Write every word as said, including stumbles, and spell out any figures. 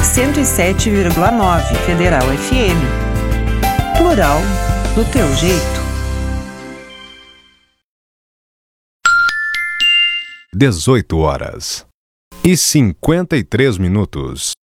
cento e sete vírgula nove Federal F M. Plural do teu jeito. dezoito horas e cinquenta e três minutos.